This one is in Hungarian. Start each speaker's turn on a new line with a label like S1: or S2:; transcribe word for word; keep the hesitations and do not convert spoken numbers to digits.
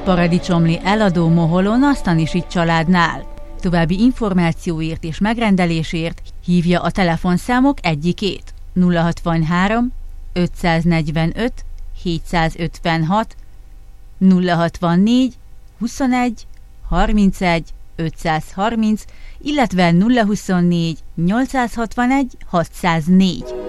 S1: Paradicsomli eladó Moholon Nasztanisi családnál. További információért és megrendelésért hívja a telefonszámok egyikét: nulla hatvanhárom ötszáznegyvenöt hétszázötvenhat, nulla hatvannégy huszonegy harmincegy ötszázharminc, illetve nulla huszonnégy nyolcszázhatvanegy hatszáznégy.